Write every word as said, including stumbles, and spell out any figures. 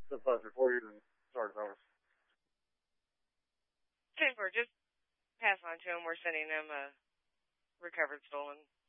Seven five three four, you're in Sergeant Powers. ten four, just pass on to him. We're sending him a recovered stolen